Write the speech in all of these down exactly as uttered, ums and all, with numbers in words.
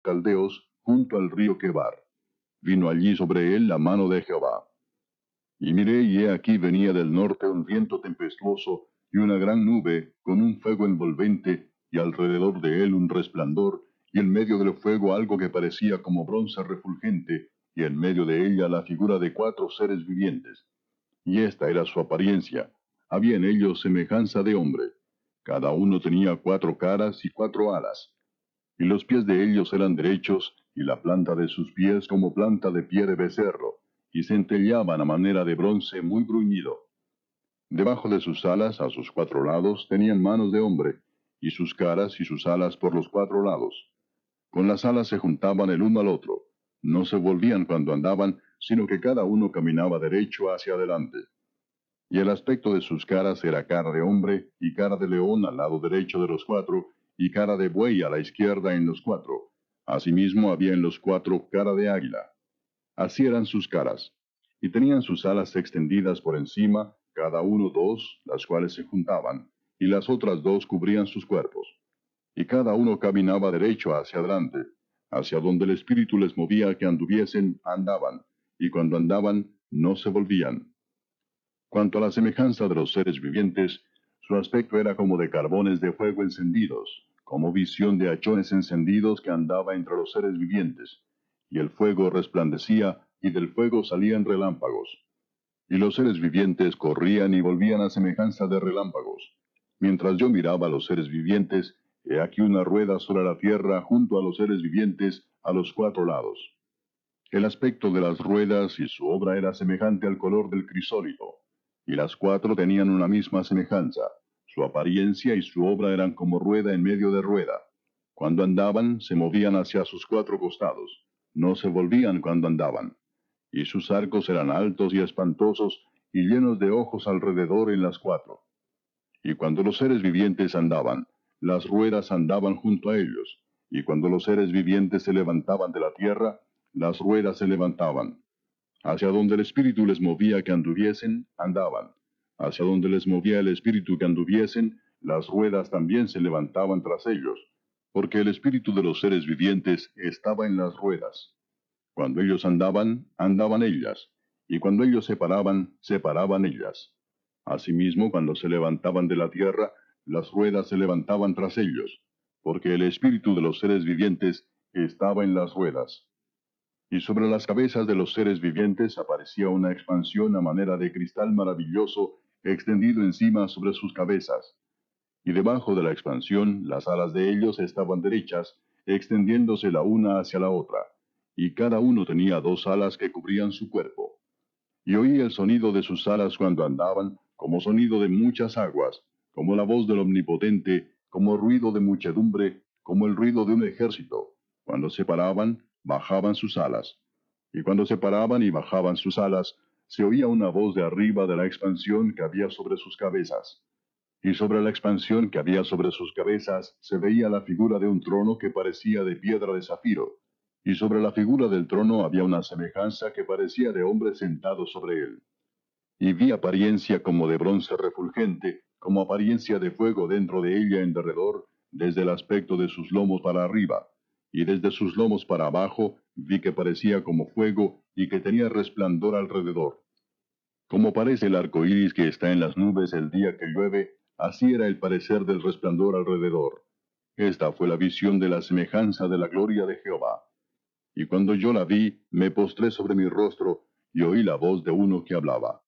caldeos, junto al río Quebar. Vino allí sobre él la mano de Jehová. Y miré, y he aquí venía del norte un viento tempestuoso, y una gran nube, con un fuego envolvente, y alrededor de él un resplandor, y en medio del fuego algo que parecía como bronce refulgente, y en medio de ella la figura de cuatro seres vivientes. Y esta era su apariencia. Había en ellos semejanza de hombre. Cada uno tenía cuatro caras y cuatro alas. Y los pies de ellos eran derechos, y la planta de sus pies como planta de pie de becerro, y centelleaban a manera de bronce muy bruñido. Debajo de sus alas, a sus cuatro lados, tenían manos de hombre, y sus caras y sus alas por los cuatro lados. Con las alas se juntaban el uno al otro. No se volvían cuando andaban, sino que cada uno caminaba derecho hacia adelante. Y el aspecto de sus caras era cara de hombre, y cara de león al lado derecho de los cuatro, y cara de buey a la izquierda en los cuatro. Asimismo había en los cuatro cara de águila. Así eran sus caras. Y tenían sus alas extendidas por encima, cada uno dos, las cuales se juntaban, y las otras dos cubrían sus cuerpos. Y cada uno caminaba derecho hacia adelante, hacia donde el Espíritu les movía que anduviesen, andaban, y cuando andaban, no se volvían. Cuanto a la semejanza de los seres vivientes, su aspecto era como de carbones de fuego encendidos, como visión de hachones encendidos que andaba entre los seres vivientes, y el fuego resplandecía, y del fuego salían relámpagos. Y los seres vivientes corrían y volvían a semejanza de relámpagos. Mientras yo miraba a los seres vivientes, he aquí una rueda sobre la tierra junto a los seres vivientes a los cuatro lados. El aspecto de las ruedas y su obra era semejante al color del crisólito, y las cuatro tenían una misma semejanza. Su apariencia y su obra eran como rueda en medio de rueda. Cuando andaban, se movían hacia sus cuatro costados. No se volvían cuando andaban. Y sus arcos eran altos y espantosos, y llenos de ojos alrededor en las cuatro. Y cuando los seres vivientes andaban, las ruedas andaban junto a ellos. Y cuando los seres vivientes se levantaban de la tierra, las ruedas se levantaban. Hacia donde el Espíritu les movía que anduviesen, andaban. Hacia donde les movía el Espíritu que anduviesen, las ruedas también se levantaban tras ellos, porque el Espíritu de los seres vivientes estaba en las ruedas. Cuando ellos andaban, andaban ellas, y cuando ellos se paraban, se paraban ellas. Asimismo, cuando se levantaban de la tierra, las ruedas se levantaban tras ellos, porque el Espíritu de los seres vivientes estaba en las ruedas. Y sobre las cabezas de los seres vivientes aparecía una expansión a manera de cristal maravilloso, extendido encima sobre sus cabezas. Y debajo de la expansión, las alas de ellos estaban derechas, extendiéndose la una hacia la otra, y cada uno tenía dos alas que cubrían su cuerpo. Y oí el sonido de sus alas cuando andaban, como sonido de muchas aguas, como la voz del Omnipotente, como ruido de muchedumbre, como el ruido de un ejército. Cuando se paraban, bajaban sus alas. Y cuando se paraban y bajaban sus alas, se oía una voz de arriba de la expansión que había sobre sus cabezas. Y sobre la expansión que había sobre sus cabezas se veía la figura de un trono que parecía de piedra de zafiro, y sobre la figura del trono había una semejanza que parecía de hombre sentado sobre él. Y vi apariencia como de bronce refulgente, como apariencia de fuego dentro de ella en derredor, desde el aspecto de sus lomos para arriba, y desde sus lomos para abajo vi que parecía como fuego y que tenía resplandor alrededor. Como parece el arco iris que está en las nubes el día que llueve, así era el parecer del resplandor alrededor. Esta fue la visión de la semejanza de la gloria de Jehová. Y cuando yo la vi, me postré sobre mi rostro, y oí la voz de uno que hablaba.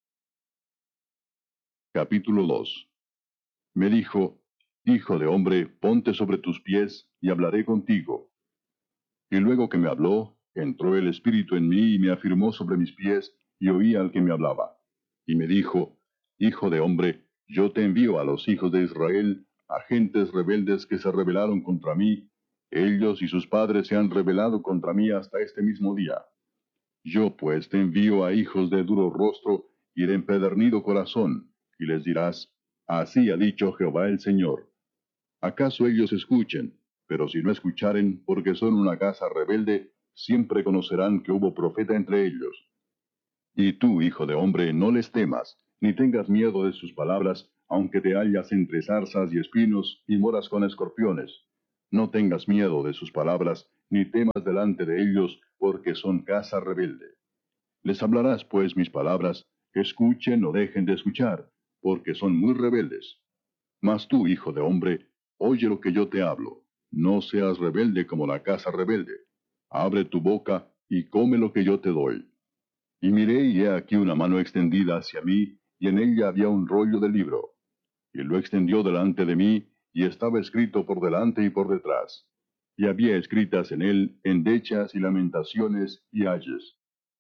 Capítulo dos. Me dijo, Hijo de hombre, ponte sobre tus pies, y hablaré contigo. Y luego que me habló, entró el Espíritu en mí y me afirmó sobre mis pies, y oí al que me hablaba. Y me dijo, Hijo de hombre, yo te envío a los hijos de Israel, a gentes rebeldes que se rebelaron contra mí. Ellos y sus padres se han rebelado contra mí hasta este mismo día. Yo pues te envío a hijos de duro rostro y de empedernido corazón, y les dirás, Así ha dicho Jehová el Señor. ¿Acaso ellos escuchen? Pero si no escucharen, porque son una casa rebelde, siempre conocerán que hubo profeta entre ellos. Y tú, hijo de hombre, no les temas, ni tengas miedo de sus palabras, aunque te hallas entre zarzas y espinos, y moras con escorpiones. No tengas miedo de sus palabras, ni temas delante de ellos, porque son casa rebelde. Les hablarás pues mis palabras, escuchen o dejen de escuchar, porque son muy rebeldes. Mas tú, hijo de hombre, oye lo que yo te hablo. No seas rebelde como la casa rebelde. Abre tu boca y come lo que yo te doy. Y miré y he aquí una mano extendida hacia mí, y en ella había un rollo de libro. Y lo extendió delante de mí, y estaba escrito por delante y por detrás. Y había escritas en él endechas y lamentaciones y ayes.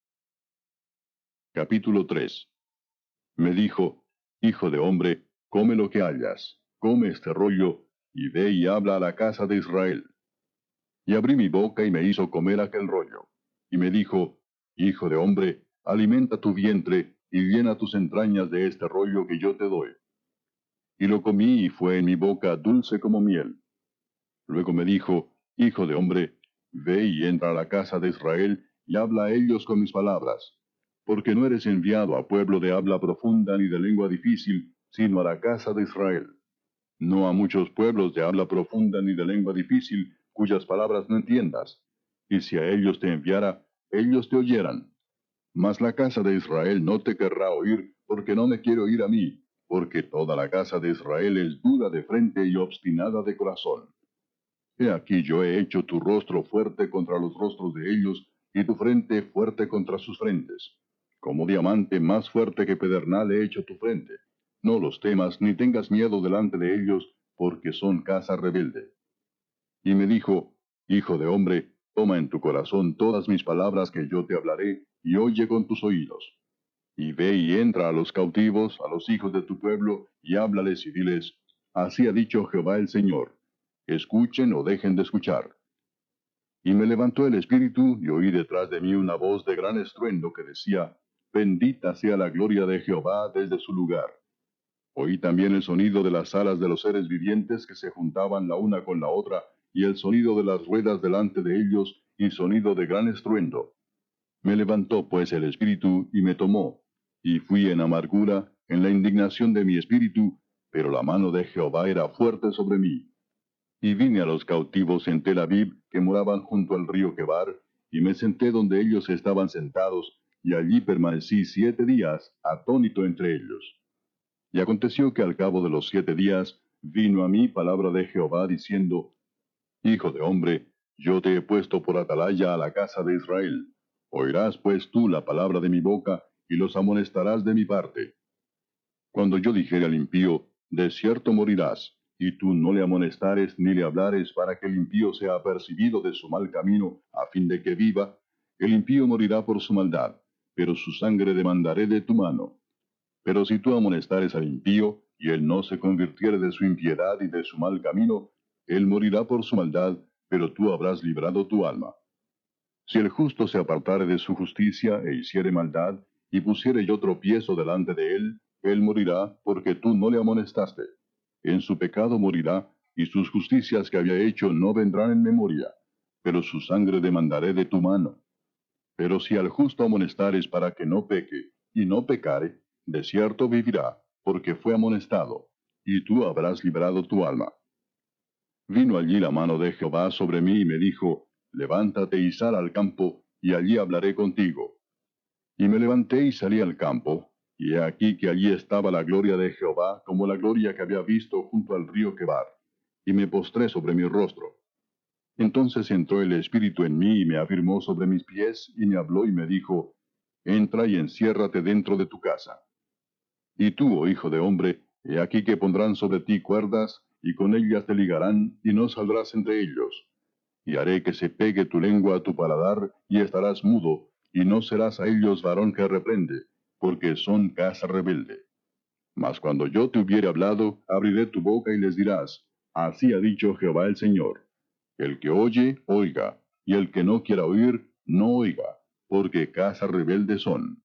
Capítulo tres. Me dijo, hijo de hombre, come lo que hayas, come este rollo, y ve y habla a la casa de Israel. Y abrí mi boca y me hizo comer aquel rollo. Y me dijo, hijo de hombre, alimenta tu vientre, y llena tus entrañas de este rollo que yo te doy. Y lo comí y fue en mi boca dulce como miel. Luego me dijo, hijo de hombre, ve y entra a la casa de Israel, y habla a ellos con mis palabras. Porque no eres enviado a pueblo de habla profunda ni de lengua difícil, sino a la casa de Israel. No a muchos pueblos de habla profunda ni de lengua difícil, cuyas palabras no entiendas. Y si a ellos te enviara, ellos te oyeran. Mas la casa de Israel no te querrá oír, porque no me quiere oír a mí, porque toda la casa de Israel es dura de frente y obstinada de corazón. He aquí yo he hecho tu rostro fuerte contra los rostros de ellos, y tu frente fuerte contra sus frentes. Como diamante más fuerte que pedernal he hecho tu frente. No los temas, ni tengas miedo delante de ellos, porque son casa rebelde. Y me dijo, hijo de hombre, toma en tu corazón todas mis palabras que yo te hablaré, y oye con tus oídos. Y ve y entra a los cautivos, a los hijos de tu pueblo, y háblales y diles, así ha dicho Jehová el Señor. Escuchen o dejen de escuchar. Y me levantó el espíritu, y oí detrás de mí una voz de gran estruendo que decía, bendita sea la gloria de Jehová desde su lugar. Oí también el sonido de las alas de los seres vivientes que se juntaban la una con la otra, y el sonido de las ruedas delante de ellos, y sonido de gran estruendo. Me levantó pues el espíritu, y me tomó, y fui en amargura, en la indignación de mi espíritu, pero la mano de Jehová era fuerte sobre mí. Y vine a los cautivos en Tel Aviv, que moraban junto al río Quebar, y me senté donde ellos estaban sentados, y allí permanecí siete días, atónito entre ellos. Y aconteció que al cabo de los siete días, vino a mí palabra de Jehová, diciendo, Hijo de hombre, yo te he puesto por atalaya a la casa de Israel. Oirás pues tú la palabra de mi boca, y los amonestarás de mi parte. Cuando yo dijere al impío, de cierto morirás, y tú no le amonestares ni le hablares para que el impío sea apercibido de su mal camino, a fin de que viva, el impío morirá por su maldad, pero su sangre demandaré de tu mano. Pero si tú amonestares al impío, y él no se convirtiere de su impiedad y de su mal camino, él morirá por su maldad, pero tú habrás librado tu alma. Si el justo se apartare de su justicia e hiciere maldad, y pusiere yo tropiezo delante de él, él morirá, porque tú no le amonestaste. En su pecado morirá, y sus justicias que había hecho no vendrán en memoria, pero su sangre demandaré de tu mano. Pero si al justo amonestares para que no peque, y no pecare, de cierto vivirá, porque fue amonestado, y tú habrás librado tu alma. Vino allí la mano de Jehová sobre mí y me dijo, levántate y sal al campo, y allí hablaré contigo. Y me levanté y salí al campo, y he aquí que allí estaba la gloria de Jehová, como la gloria que había visto junto al río Quebar, y me postré sobre mi rostro. Entonces entró el Espíritu en mí y me afirmó sobre mis pies, y me habló y me dijo, entra y enciérrate dentro de tu casa. Y tú, oh hijo de hombre, he aquí que pondrán sobre ti cuerdas, y con ellas te ligarán, y no saldrás entre ellos. Y haré que se pegue tu lengua a tu paladar, y estarás mudo, y no serás a ellos varón que reprende, porque son casa rebelde. Mas cuando yo te hubiere hablado, abriré tu boca y les dirás, así ha dicho Jehová el Señor. El que oye, oiga, y el que no quiera oír, no oiga, porque casa rebelde son.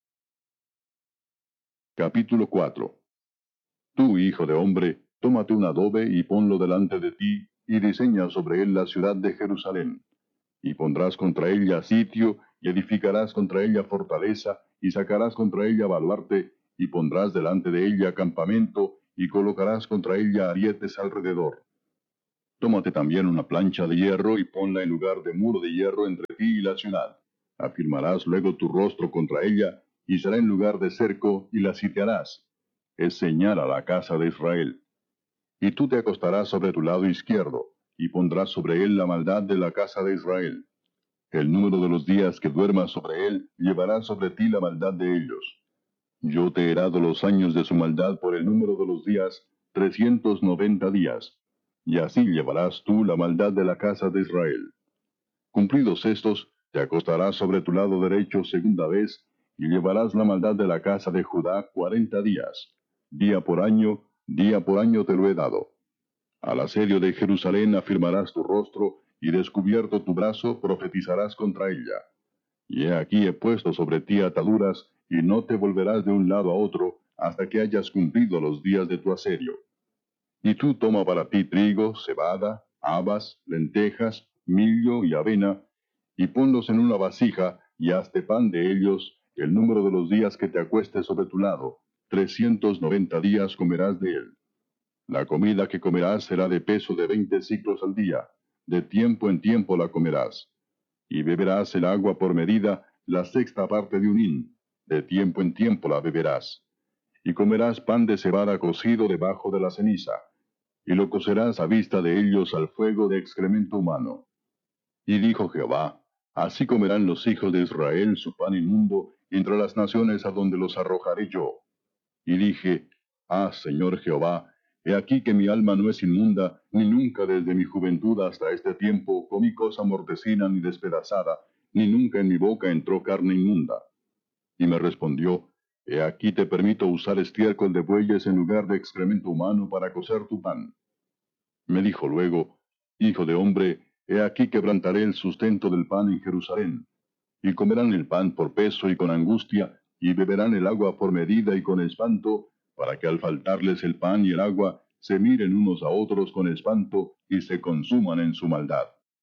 Capítulo cuatro. Tú, hijo de hombre, tómate un adobe y ponlo delante de ti, y diseña sobre él la ciudad de Jerusalén. Y pondrás contra ella sitio, y edificarás contra ella fortaleza, y sacarás contra ella baluarte, y pondrás delante de ella campamento, y colocarás contra ella arietes alrededor. Tómate también una plancha de hierro y ponla en lugar de muro de hierro entre ti y la ciudad. Afirmarás luego tu rostro contra ella, y será en lugar de cerco, y la sitiarás. Es señal a la casa de Israel. Y tú te acostarás sobre tu lado izquierdo, y pondrás sobre él la maldad de la casa de Israel. El número de los días que duermas sobre él llevará sobre ti la maldad de ellos. Yo te he dado los años de su maldad por el número de los días, trescientos noventa días. Y así llevarás tú la maldad de la casa de Israel. Cumplidos estos, te acostarás sobre tu lado derecho segunda vez, y llevarás la maldad de la casa de Judá cuarenta días. Día por año, día por año te lo he dado. Al asedio de Jerusalén afirmarás tu rostro, y descubierto tu brazo profetizarás contra ella. Y he aquí he puesto sobre ti ataduras, y no te volverás de un lado a otro, hasta que hayas cumplido los días de tu asedio. Y tú toma para ti trigo, cebada, habas, lentejas, millo y avena, y ponlos en una vasija, y hazte pan de ellos, el número de los días que te acuestes sobre tu lado, trescientos noventa días comerás de él. La comida que comerás será de peso de veinte siclos al día, de tiempo en tiempo la comerás. Y beberás el agua por medida, la sexta parte de un hin, de tiempo en tiempo la beberás. Y comerás pan de cebada cocido debajo de la ceniza, y lo cocerás a vista de ellos al fuego de excremento humano. Y dijo Jehová, así comerán los hijos de Israel su pan inmundo entre las naciones a donde los arrojaré yo. Y dije, ah, Señor Jehová, he aquí que mi alma no es inmunda, ni nunca desde mi juventud hasta este tiempo comí cosa mortecina ni despedazada, ni nunca en mi boca entró carne inmunda. Y me respondió, he aquí te permito usar estiércol de bueyes en lugar de excremento humano para cocer tu pan. Me dijo luego, hijo de hombre, he aquí quebrantaré el sustento del pan en Jerusalén. Y comerán el pan por peso y con angustia, y beberán el agua por medida y con espanto, para que al faltarles el pan y el agua, se miren unos a otros con espanto, y se consuman en su maldad.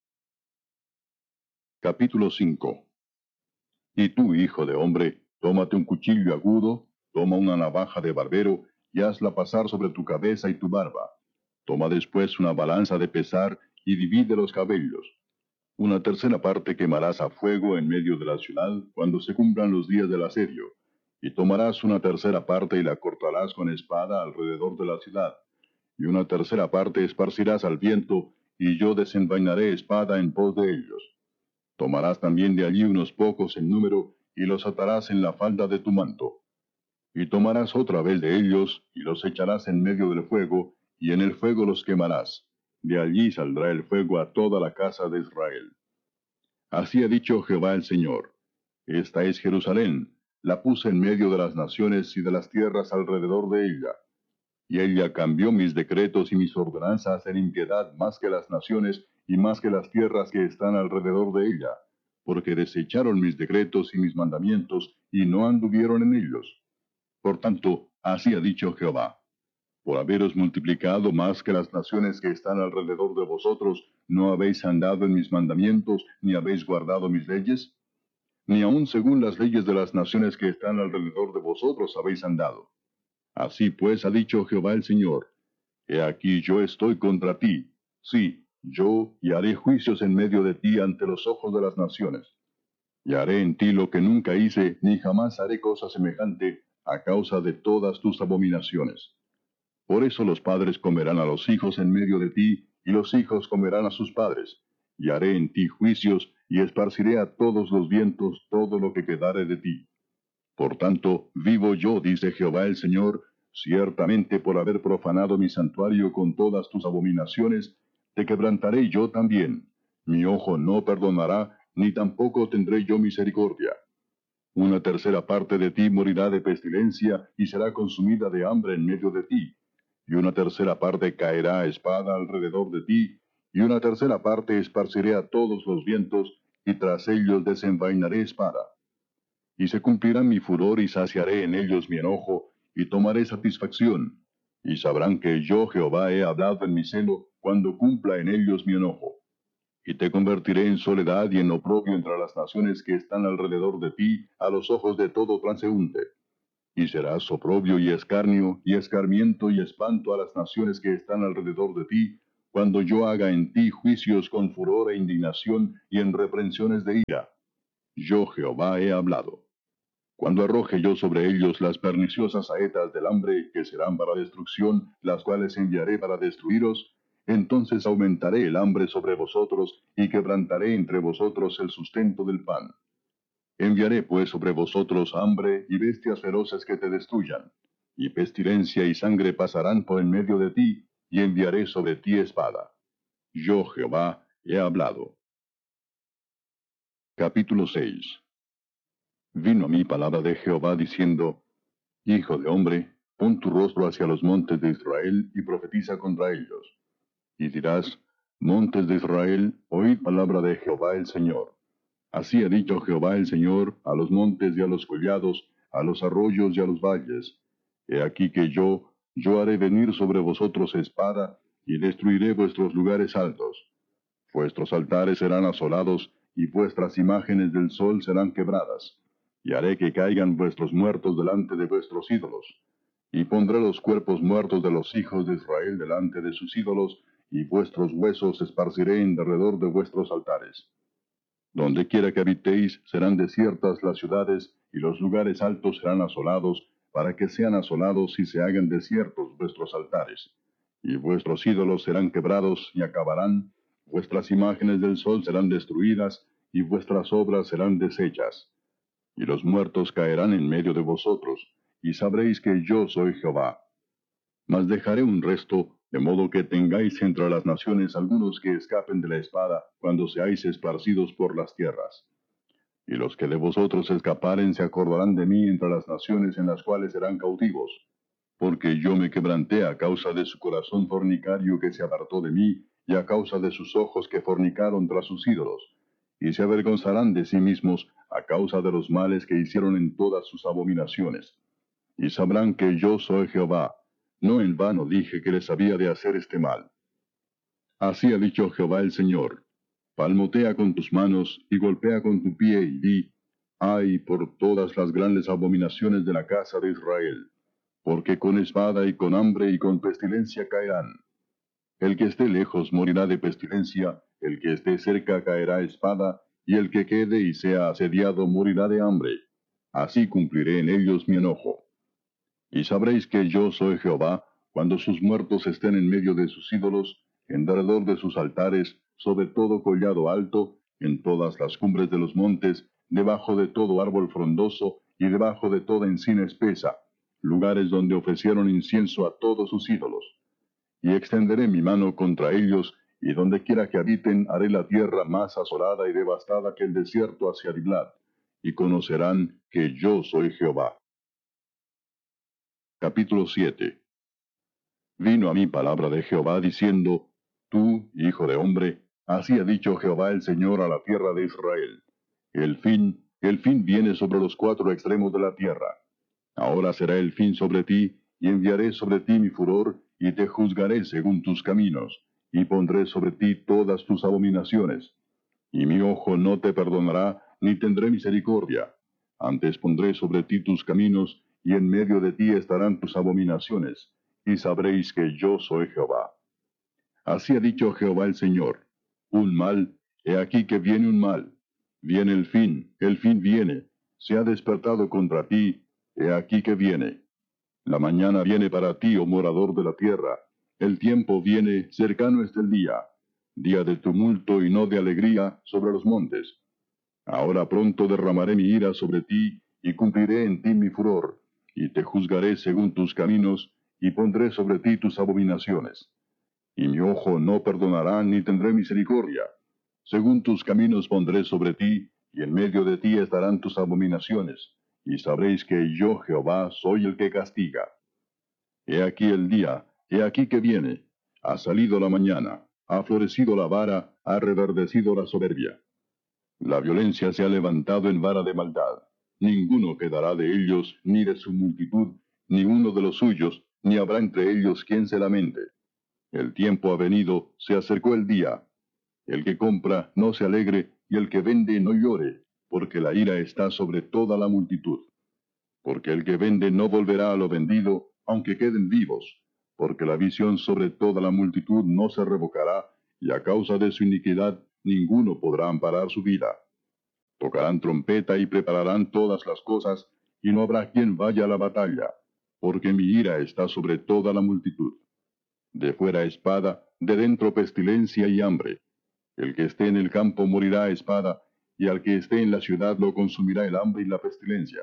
Capítulo cinco. Y tú, hijo de hombre, tómate un cuchillo agudo, toma una navaja de barbero, y hazla pasar sobre tu cabeza y tu barba. Toma después una balanza de pesar, y divide los cabellos. Una tercera parte quemarás a fuego en medio de la ciudad, cuando se cumplan los días del asedio. Y tomarás una tercera parte y la cortarás con espada alrededor de la ciudad. Y una tercera parte esparcirás al viento, y yo desenvainaré espada en pos de ellos. Tomarás también de allí unos pocos en número, y los atarás en la falda de tu manto. Y tomarás otra vez de ellos, y los echarás en medio del fuego, y en el fuego los quemarás. De allí saldrá el fuego a toda la casa de Israel. Así ha dicho Jehová el Señor. Esta es Jerusalén, la puse en medio de las naciones y de las tierras alrededor de ella. Y ella cambió mis decretos y mis ordenanzas en impiedad más que las naciones y más que las tierras que están alrededor de ella, porque desecharon mis decretos y mis mandamientos y no anduvieron en ellos. Por tanto, así ha dicho Jehová. Por haberos multiplicado más que las naciones que están alrededor de vosotros, ¿no habéis andado en mis mandamientos, ni habéis guardado mis leyes? Ni aun según las leyes de las naciones que están alrededor de vosotros habéis andado. Así pues ha dicho Jehová el Señor, he aquí yo estoy contra ti, sí, yo, y haré juicios en medio de ti ante los ojos de las naciones. Y haré en ti lo que nunca hice, ni jamás haré cosa semejante, a causa de todas tus abominaciones. Por eso los padres comerán a los hijos en medio de ti, y los hijos comerán a sus padres. Y haré en ti juicios, y esparciré a todos los vientos todo lo que quedare de ti. Por tanto, vivo yo, dice Jehová el Señor, ciertamente por haber profanado mi santuario con todas tus abominaciones, te quebrantaré yo también. Mi ojo no perdonará, ni tampoco tendré yo misericordia. Una tercera parte de ti morirá de pestilencia, y será consumida de hambre en medio de ti. Y una tercera parte caerá a espada alrededor de ti, y una tercera parte esparciré a todos los vientos, y tras ellos desenvainaré espada. Y se cumplirá mi furor y saciaré en ellos mi enojo, y tomaré satisfacción. Y sabrán que yo Jehová he hablado en mi celo, cuando cumpla en ellos mi enojo. Y te convertiré en soledad y en oprobio entre las naciones que están alrededor de ti, a los ojos de todo transeúnte. Y serás oprobio y escarnio, y escarmiento y espanto a las naciones que están alrededor de ti, cuando yo haga en ti juicios con furor e indignación y en reprensiones de ira. Yo Jehová he hablado. Cuando arroje yo sobre ellos las perniciosas saetas del hambre, que serán para destrucción, las cuales enviaré para destruiros, entonces aumentaré el hambre sobre vosotros, y quebrantaré entre vosotros el sustento del pan. Enviaré pues sobre vosotros hambre y bestias feroces que te destruyan, y pestilencia y sangre pasarán por en medio de ti, y enviaré sobre ti espada. Yo Jehová he hablado. Capítulo seis. Vino a mí palabra de Jehová diciendo, Hijo de hombre, pon tu rostro hacia los montes de Israel y profetiza contra ellos. Y dirás, Montes de Israel, oíd palabra de Jehová el Señor. Así ha dicho Jehová el Señor a los montes y a los collados, a los arroyos y a los valles. He aquí que yo, yo haré venir sobre vosotros espada, y destruiré vuestros lugares altos. Vuestros altares serán asolados, y vuestras imágenes del sol serán quebradas. Y haré que caigan vuestros muertos delante de vuestros ídolos. Y pondré los cuerpos muertos de los hijos de Israel delante de sus ídolos, y vuestros huesos esparciré en derredor de vuestros altares. Donde quiera que habitéis, serán desiertas las ciudades, y los lugares altos serán asolados, para que sean asolados y se hagan desiertos vuestros altares. Y vuestros ídolos serán quebrados y acabarán, vuestras imágenes del sol serán destruidas, y vuestras obras serán deshechas. Y los muertos caerán en medio de vosotros, y sabréis que yo soy Jehová. Mas dejaré un resto, de modo que tengáis entre las naciones algunos que escapen de la espada, cuando seáis esparcidos por las tierras. Y los que de vosotros escaparen se acordarán de mí entre las naciones en las cuales serán cautivos. Porque yo me quebranté a causa de su corazón fornicario que se apartó de mí, y a causa de sus ojos que fornicaron tras sus ídolos. Y se avergonzarán de sí mismos a causa de los males que hicieron en todas sus abominaciones. Y sabrán que yo soy Jehová. No en vano dije que les había de hacer este mal. Así ha dicho Jehová el Señor. Palmotea con tus manos y golpea con tu pie y di, ay por todas las grandes abominaciones de la casa de Israel, porque con espada y con hambre y con pestilencia caerán. El que esté lejos morirá de pestilencia, el que esté cerca caerá espada, y el que quede y sea asediado morirá de hambre. Así cumpliré en ellos mi enojo. Y sabréis que yo soy Jehová, cuando sus muertos estén en medio de sus ídolos, en derredor de sus altares, sobre todo collado alto, en todas las cumbres de los montes, debajo de todo árbol frondoso, y debajo de toda encina espesa, lugares donde ofrecieron incienso a todos sus ídolos. Y extenderé mi mano contra ellos, y donde quiera que habiten haré la tierra más asolada y devastada que el desierto hacia Diblad, y conocerán que yo soy Jehová. Capítulo siete. Vino a mí palabra de Jehová diciendo, Tú, hijo de hombre, así ha dicho Jehová el Señor a la tierra de Israel. El fin, el fin viene sobre los cuatro extremos de la tierra. Ahora será el fin sobre ti, y enviaré sobre ti mi furor, y te juzgaré según tus caminos, y pondré sobre ti todas tus abominaciones. Y mi ojo no te perdonará, ni tendré misericordia. Antes pondré sobre ti tus caminos, y en medio de ti estarán tus abominaciones, y sabréis que yo soy Jehová. Así ha dicho Jehová el Señor. Un mal, he aquí que viene un mal. Viene el fin, el fin viene. Se ha despertado contra ti, he aquí que viene. La mañana viene para ti, oh morador de la tierra. El tiempo viene, cercano está el día. Día de tumulto y no de alegría sobre los montes. Ahora pronto derramaré mi ira sobre ti, y cumpliré en ti mi furor, y te juzgaré según tus caminos, y pondré sobre ti tus abominaciones. Y mi ojo no perdonará ni tendré misericordia. Según tus caminos pondré sobre ti, y en medio de ti estarán tus abominaciones, y sabréis que yo Jehová soy el que castiga. He aquí el día, he aquí que viene. Ha salido la mañana, ha florecido la vara, ha reverdecido la soberbia. La violencia se ha levantado en vara de maldad. Ninguno quedará de ellos, ni de su multitud, ni uno de los suyos, ni habrá entre ellos quien se lamente. El tiempo ha venido, se acercó el día. El que compra no se alegre, y el que vende no llore, porque la ira está sobre toda la multitud. Porque el que vende no volverá a lo vendido, aunque queden vivos. porque la visión sobre toda la multitud no se revocará, y a causa de su iniquidad ninguno podrá amparar su vida. Tocarán trompeta y prepararán todas las cosas, y no habrá quien vaya a la batalla, porque mi ira está sobre toda la multitud. De fuera espada, de dentro pestilencia y hambre. El que esté en el campo morirá a espada, y al que esté en la ciudad lo consumirá el hambre y la pestilencia.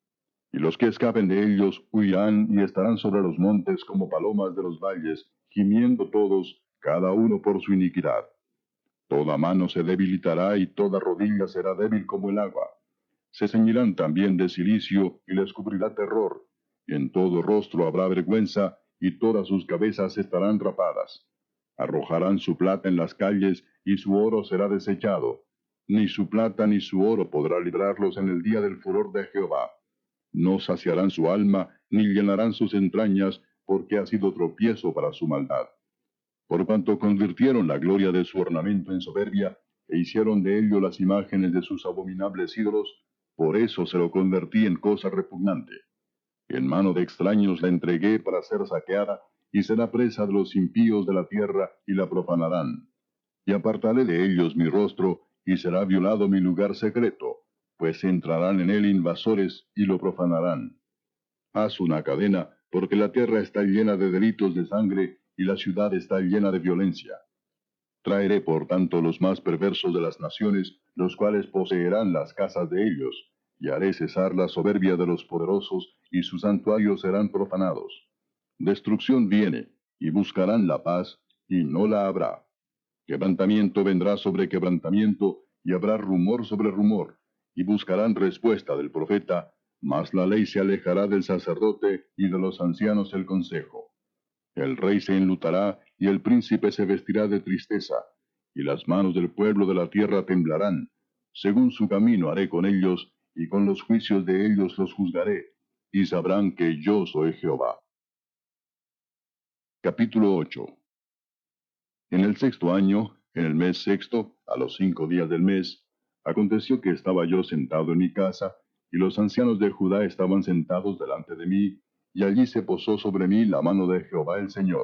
Y los que escapen de ellos huirán y estarán sobre los montes como palomas de los valles, gimiendo todos, cada uno por su iniquidad. Toda mano se debilitará y toda rodilla será débil como el agua. Se ceñirán también de cilicio y les cubrirá terror. Y en todo rostro habrá vergüenza y todas sus cabezas estarán rapadas. Arrojarán su plata en las calles y su oro será desechado. Ni su plata ni su oro podrá librarlos en el día del furor de Jehová. No saciarán su alma ni llenarán sus entrañas, porque ha sido tropiezo para su maldad. Por cuanto convirtieron la gloria de su ornamento en soberbia, e hicieron de ello las imágenes de sus abominables ídolos, por eso se lo convertí en cosa repugnante. En mano de extraños la entregué para ser saqueada, y será presa de los impíos de la tierra, y la profanarán. Y apartaré de ellos mi rostro, y será violado mi lugar secreto, pues entrarán en él invasores, y lo profanarán. Haz una cadena, porque la tierra está llena de delitos de sangre, y la ciudad está llena de violencia. Traeré por tanto los más perversos de las naciones, los cuales poseerán las casas de ellos, y haré cesar la soberbia de los poderosos, y sus santuarios serán profanados. Destrucción viene, y buscarán la paz, y no la habrá. Quebrantamiento vendrá sobre quebrantamiento, y habrá rumor sobre rumor, y buscarán respuesta del profeta, mas la ley se alejará del sacerdote, y de los ancianos el consejo. El rey se enlutará, y el príncipe se vestirá de tristeza, y las manos del pueblo de la tierra temblarán. Según su camino haré con ellos, y con los juicios de ellos los juzgaré, y sabrán que yo soy Jehová. Capítulo ocho. En el sexto año, en el mes sexto, a los cinco días del mes, aconteció que estaba yo sentado en mi casa, y los ancianos de Judá estaban sentados delante de mí, y allí se posó sobre mí la mano de Jehová el Señor.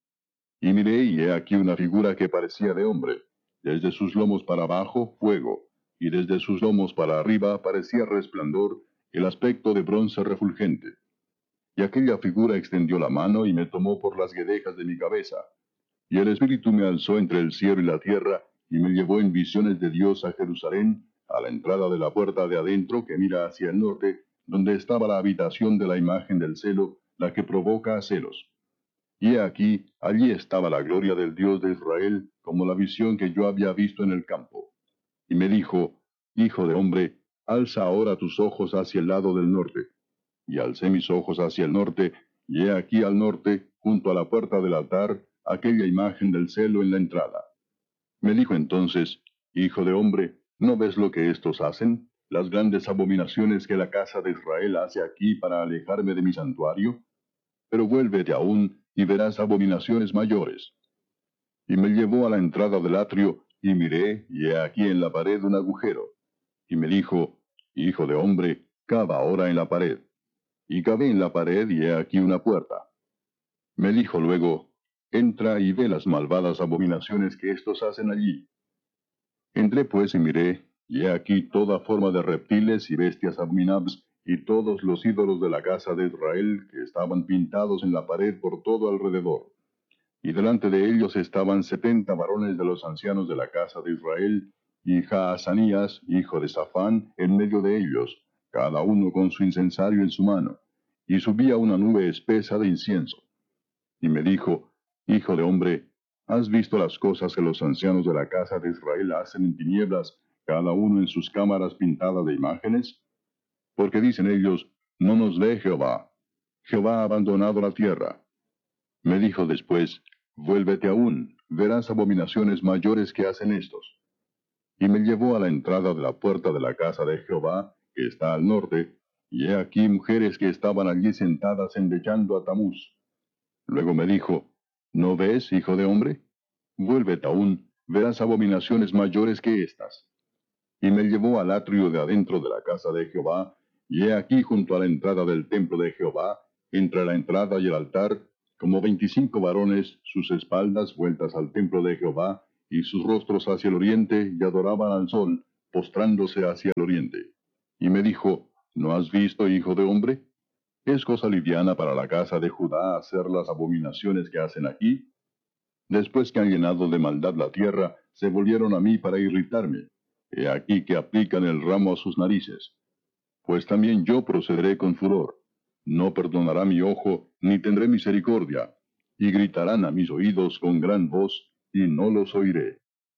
Y miré, y he aquí una figura que parecía de hombre, desde sus lomos para abajo, fuego, y desde sus lomos para arriba parecía resplandor, el aspecto de bronce refulgente. Y aquella figura extendió la mano y me tomó por las guedejas de mi cabeza. Y el Espíritu me alzó entre el cielo y la tierra, y me llevó en visiones de Dios a Jerusalén, a la entrada de la puerta de adentro que mira hacia el norte, donde estaba la habitación de la imagen del celo, la que provoca a celos. Y he aquí, allí estaba la gloria del Dios de Israel, como la visión que yo había visto en el campo. Y me dijo, Hijo de hombre, alza ahora tus ojos hacia el lado del norte. Y alcé mis ojos hacia el norte, y he aquí al norte, junto a la puerta del altar, aquella imagen del celo en la entrada. Me dijo entonces, Hijo de hombre, ¿no ves lo que estos hacen? Las grandes abominaciones que la casa de Israel hace aquí para alejarme de mi santuario. Pero vuélvete aún, y verás abominaciones mayores. Y me llevó a la entrada del atrio, y miré, y he aquí en la pared un agujero. Y me dijo, Hijo de hombre, cava ahora en la pared. Y cavé en la pared, y he aquí una puerta. Me dijo luego, Entra y ve las malvadas abominaciones que éstos hacen allí. Entré pues y miré, y he aquí toda forma de reptiles y bestias abominables, y todos los ídolos de la casa de Israel que estaban pintados en la pared por todo alrededor. Y delante de ellos estaban setenta varones de los ancianos de la casa de Israel, y Jaazanías, hijo de Safán, en medio de ellos, cada uno con su incensario en su mano, y subía una nube espesa de incienso. Y me dijo, Hijo de hombre, ¿has visto las cosas que los ancianos de la casa de Israel hacen en tinieblas, cada uno en sus cámaras pintadas de imágenes? Porque dicen ellos, no nos ve Jehová. Jehová ha abandonado la tierra. Me dijo después, vuélvete aún, verás abominaciones mayores que hacen estos. Y me llevó a la entrada de la puerta de la casa de Jehová, que está al norte, y he aquí mujeres que estaban allí sentadas endechando a Tamuz. Luego me dijo, ¿no ves, hijo de hombre? Vuélvete aún, verás abominaciones mayores que estas. Y me llevó al atrio de adentro de la casa de Jehová, y he aquí junto a la entrada del templo de Jehová, entre la entrada y el altar, como veinticinco varones, sus espaldas vueltas al templo de Jehová, y sus rostros hacia el oriente, y adoraban al sol, postrándose hacia el oriente. Y me dijo, ¿no has visto, hijo de hombre? ¿Es cosa liviana para la casa de Judá hacer las abominaciones que hacen aquí? Después que han llenado de maldad la tierra, se volvieron a mí para irritarme. He aquí que aplican el ramo a sus narices. Pues también yo procederé con furor. No perdonará mi ojo, ni tendré misericordia. Y gritarán a mis oídos con gran voz, y no los oiré.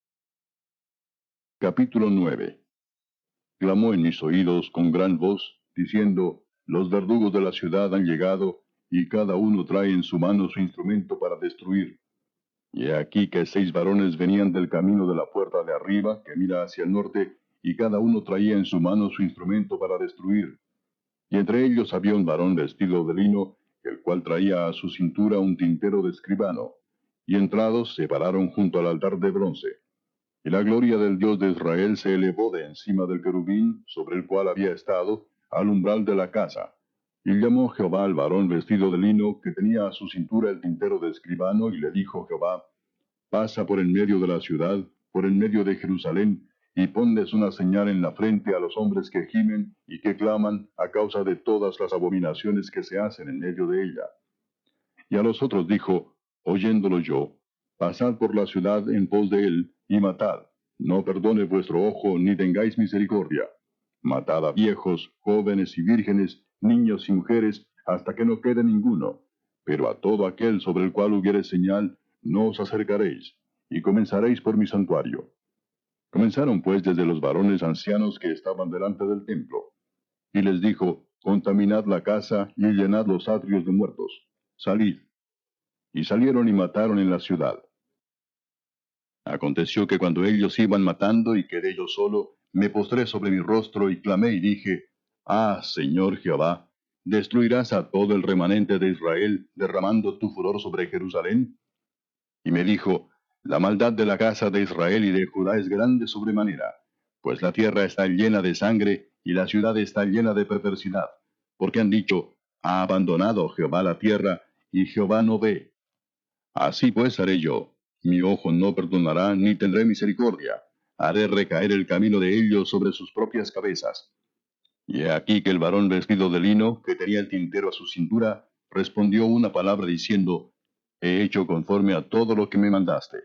Capítulo nueve. Clamó en mis oídos con gran voz, diciendo, los verdugos de la ciudad han llegado, y cada uno trae en su mano su instrumento para destruir. Y he aquí que seis varones venían del camino de la puerta de arriba, que mira hacia el norte, y cada uno traía en su mano su instrumento para destruir. Y entre ellos había un varón vestido de lino, el cual traía a su cintura un tintero de escribano. Y entrados se pararon junto al altar de bronce. Y la gloria del Dios de Israel se elevó de encima del querubín, sobre el cual había estado, al umbral de la casa. Y llamó Jehová al varón vestido de lino, que tenía a su cintura el tintero de escribano, y le dijo Jehová, pasa por en medio de la ciudad, por en medio de Jerusalén, y ponles una señal en la frente a los hombres que gimen y que claman a causa de todas las abominaciones que se hacen en medio de ella. Y a los otros dijo, oyéndolo yo, pasad por la ciudad en pos de él, y matad. No perdone vuestro ojo, ni tengáis misericordia. Matad a viejos, jóvenes y vírgenes, niños y mujeres, hasta que no quede ninguno. Pero a todo aquel sobre el cual hubiere señal, no os acercaréis, y comenzaréis por mi santuario. Comenzaron pues desde los varones ancianos que estaban delante del templo. Y les dijo, contaminad la casa, y llenad los atrios de muertos. Salid. Y salieron y mataron en la ciudad. Aconteció que cuando ellos iban matando y quedé yo solo, me postré sobre mi rostro y clamé y dije, Ah, Señor Jehová, ¿destruirás a todo el remanente de Israel, derramando tu furor sobre Jerusalén? Y me dijo, la maldad de la casa de Israel y de Judá es grande sobremanera, pues la tierra está llena de sangre, y la ciudad está llena de perversidad, porque han dicho, ha abandonado Jehová la tierra, y Jehová no ve. Así pues haré yo, mi ojo no perdonará, ni tendré misericordia, haré recaer el camino de ellos sobre sus propias cabezas. Y he aquí que el varón vestido de lino, que tenía el tintero a su cintura, respondió una palabra diciendo, he hecho conforme a todo lo que me mandaste.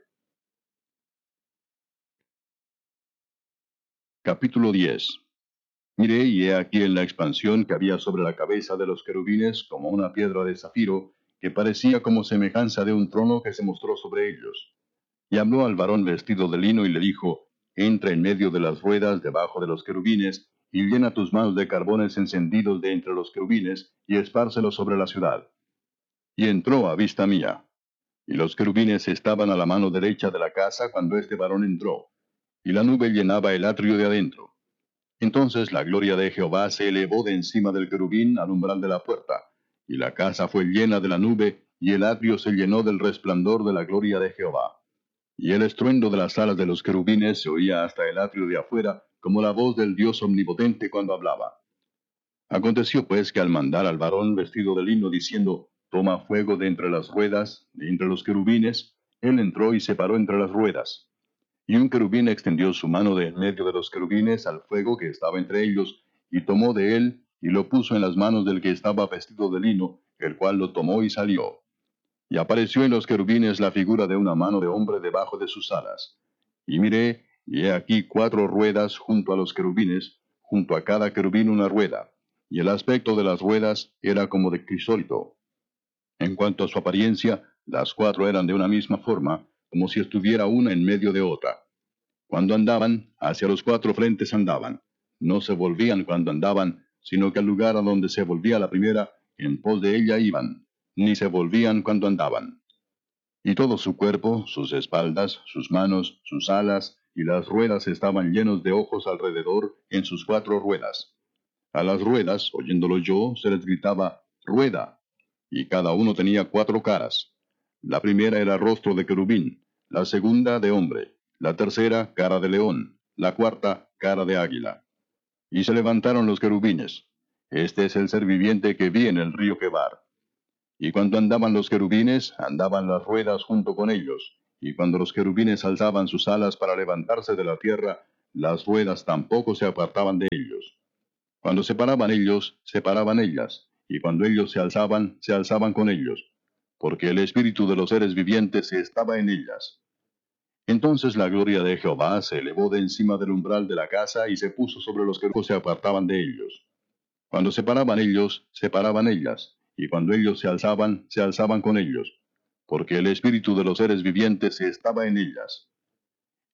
Capítulo diez. Miré y he aquí en la expansión que había sobre la cabeza de los querubines como una piedra de zafiro, que parecía como semejanza de un trono que se mostró sobre ellos. Y habló al varón vestido de lino y le dijo, entra en medio de las ruedas debajo de los querubines, y llena tus manos de carbones encendidos de entre los querubines, y espárcelos sobre la ciudad. Y entró a vista mía. Y los querubines estaban a la mano derecha de la casa cuando este varón entró, y la nube llenaba el atrio de adentro. Entonces la gloria de Jehová se elevó de encima del querubín al umbral de la puerta, y la casa fue llena de la nube, y el atrio se llenó del resplandor de la gloria de Jehová. Y el estruendo de las alas de los querubines se oía hasta el atrio de afuera, como la voz del Dios omnipotente cuando hablaba. Aconteció pues que al mandar al varón vestido de lino diciendo, toma fuego de entre las ruedas, de entre los querubines, él entró y se paró entre las ruedas. Y un querubín extendió su mano de en medio de los querubines al fuego que estaba entre ellos, y tomó de él, y lo puso en las manos del que estaba vestido de lino, el cual lo tomó y salió. Y apareció en los querubines la figura de una mano de hombre debajo de sus alas. Y miré, y he aquí cuatro ruedas junto a los querubines, junto a cada querubín una rueda, y el aspecto de las ruedas era como de crisólito. En cuanto a su apariencia, las cuatro eran de una misma forma, como si estuviera una en medio de otra. Cuando andaban, hacia los cuatro frentes andaban. No se volvían cuando andaban, sino que al lugar a donde se volvía la primera, en pos de ella iban, ni se volvían cuando andaban. Y todo su cuerpo, sus espaldas, sus manos, sus alas, y las ruedas estaban llenos de ojos alrededor en sus cuatro ruedas. A las ruedas, oyéndolo yo, se les gritaba, rueda, y cada uno tenía cuatro caras. La primera era rostro de querubín, la segunda de hombre, la tercera cara de león, la cuarta cara de águila. Y se levantaron los querubines. Este es el ser viviente que vi en el río Quebar. Y cuando andaban los querubines, andaban las ruedas junto con ellos. Y cuando los querubines alzaban sus alas para levantarse de la tierra, las ruedas tampoco se apartaban de ellos. Cuando se paraban ellos, se paraban ellas. Y cuando ellos se alzaban, se alzaban con ellos. Porque el espíritu de los seres vivientes estaba en ellas. Entonces la gloria de Jehová se elevó de encima del umbral de la casa y se puso sobre los que se apartaban de ellos. Cuando se paraban ellos, se paraban ellas, y cuando ellos se alzaban, se alzaban con ellos, porque el espíritu de los seres vivientes estaba en ellas.